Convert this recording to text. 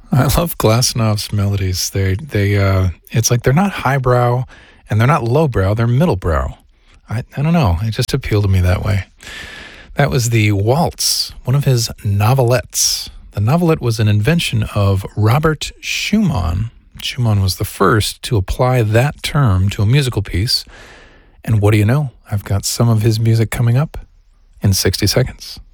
I love Glasenov's melodies. It's like they're not highbrow and they're not lowbrow, they're middlebrow. I don't know, it just appealed to me that way. That was the waltz, one of his novelettes. The novelette was an invention of Robert Schumann. Schumann was the first to apply that term to a musical piece. And what do you know? I've got some of his music coming up in 60 seconds.